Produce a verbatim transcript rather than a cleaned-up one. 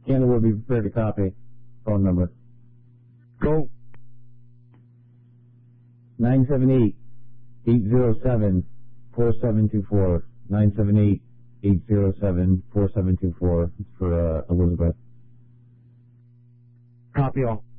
Candle will be prepared to copy. Phone number. Go. nine seven eight, eight zero seven, four seven two four. nine seven eight, eight zero seven, four seven two four. It's for uh, Elizabeth. Copy all.